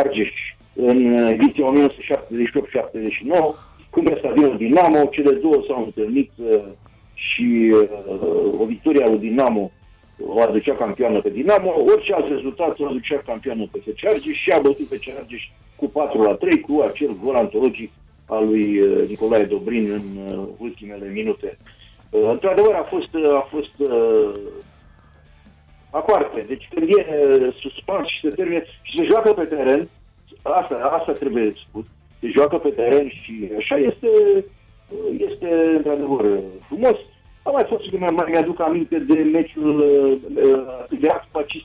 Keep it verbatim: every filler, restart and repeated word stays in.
Argeș în ediția o mie nouă sute șaptezeci și opt șaptezeci și nouă, când pe stadionul Dinamo, cele două s-au întâlnit uh, și uh, o victorie a lui Dinamo o aducea campioană pe Dinamo, orice alt rezultat o aducea campioană pe F C Argeș și a bătut pe F C Argeș cu patru la trei cu acel gol antologic al lui uh, Nicolae Dobrin în uh, ultimele minute. Uh, într-adevăr a fost, uh, a fost uh, aparte, deci când e uh, suspans și se termine și se joacă pe teren, asta, asta trebuie spus, se joacă pe teren și așa este, este într-adevăr frumos. Am mai fost, mai mi-aduc aminte de meciul uh, de